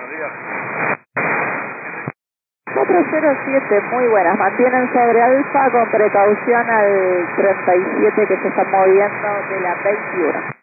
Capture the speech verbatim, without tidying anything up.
buenos días. cuatro cero siete, muy buenas. Mantienen sobre Alfa con precaución al treinta y siete que se está moviendo de la veintiuno.